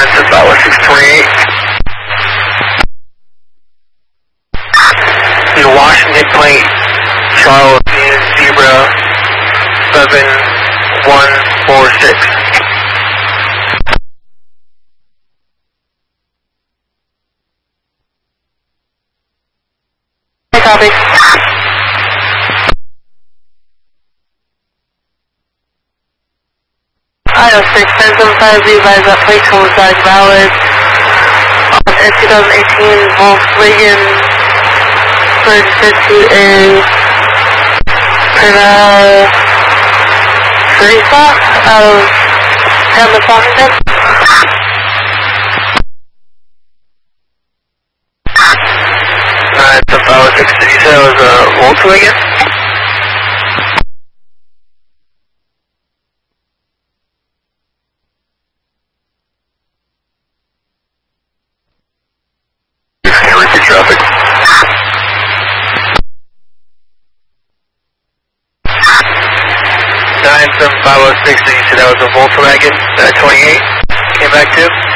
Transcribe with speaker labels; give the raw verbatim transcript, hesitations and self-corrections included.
Speaker 1: That's about six twenty-eight. In Washington Plate, Charles in Zebra seven one four six.
Speaker 2: Copy. Io six ten seven five, be advised that plate coincides valid on a twenty eighteen Volkswagen registered to a Prada Teresa out of Hamlet, Washington.
Speaker 1: Uh, it's about six, did you say it was a Volkswagen? Traffic. nine seven five oh six, you said that was a Volkswagen, uh, twenty-eight, came back to?